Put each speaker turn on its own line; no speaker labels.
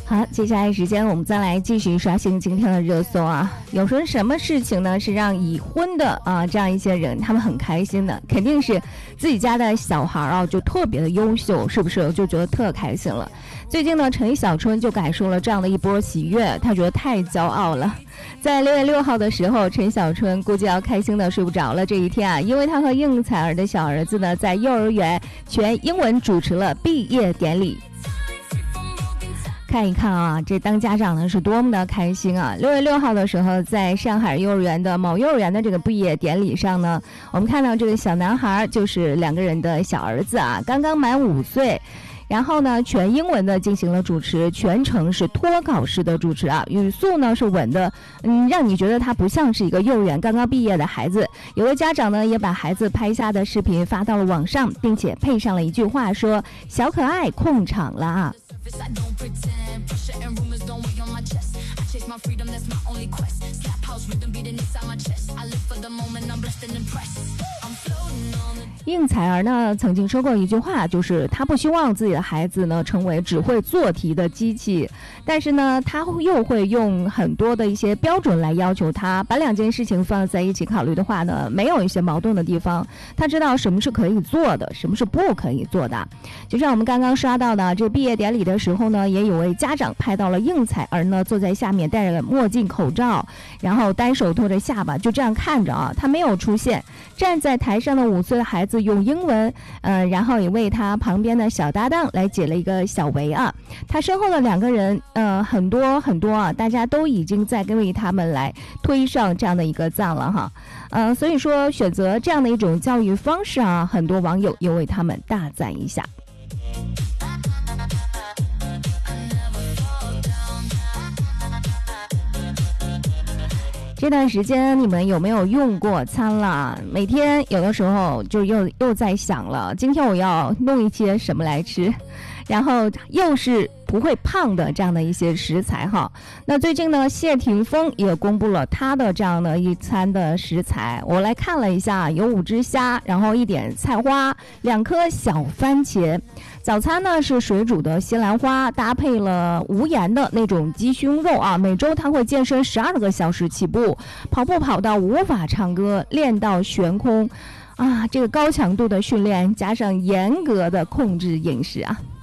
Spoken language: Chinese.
好，接下来时间我们再来继续刷新今天的热搜啊。有时候什么事情呢是让已婚的这样一些人他们很开心的，肯定是自己家的小孩就特别的优秀，是不是就觉得特开心了。最近呢，陈小春就感受了这样的一波喜悦，他觉得太骄傲了。在6月6号的时候，陈小春估计要开心的睡不着了。这一天啊，因为他和应采儿的小儿子呢，在幼儿园全英文主持了毕业典礼。看一看啊，这当家长的是多么的开心啊！6月6号的时候，在上海幼儿园的某幼儿园的这个毕业典礼上呢，我们看到这个小男孩就是2个人的小儿子啊，刚刚满5岁。然后呢，全英文的进行了主持，全程是脱稿式的主持啊，语速呢是稳的，让你觉得他不像是一个幼儿园刚刚毕业的孩子。有的家长呢也把孩子拍下的视频发到了网上，并且配上了一句话说：“小可爱控场了啊。”应采儿呢曾经说过一句话，就是他不希望自己的孩子呢成为只会做题的机器，但是呢他又会用很多的一些标准来要求他，把2件事情放在一起考虑的话呢，没有一些矛盾的地方。他知道什么是可以做的，什么是不可以做的。就像我们刚刚刷到的，这毕业典礼的时候呢，也有位家长拍到了应采儿呢坐在下面戴着墨镜口罩，然后单手托着下巴，就这样看着啊，他没有出现。站在台上的5岁的孩子用英文，然后也为他旁边的小搭档来解了一个小围啊。他身后的2个人，很多啊，大家都已经在为他们来推上这样的一个赞了哈。所以说选择这样的一种教育方式啊，很多网友也为他们大赞一下。这段时间你们有没有用过餐了？每天有的时候就又在想了，今天我要弄一些什么来吃，然后又是不会胖的这样的一些食材哈。那最近呢，谢霆锋也公布了他的这样的一餐的食材，我来看了一下，有5只虾，然后1点菜花，2颗小番茄。早餐呢是水煮的西兰花，搭配了无盐的那种鸡胸肉啊。每周他会健身12个小时起步，跑步跑到无法唱歌，练到悬空啊！这个高强度的训练加上严格的控制饮食啊。